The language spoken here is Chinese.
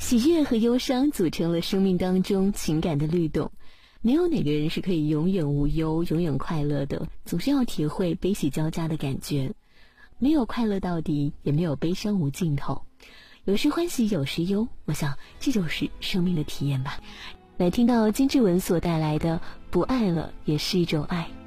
喜悦和忧伤组成了生命当中情感的律动，没有哪个人是可以永远无忧、永远快乐的，总是要体会悲喜交加的感觉。没有快乐到底，也没有悲伤无尽头，有时欢喜，有时忧，我想这就是生命的体验吧。来听到金志文所带来的《不爱了也是一种爱》。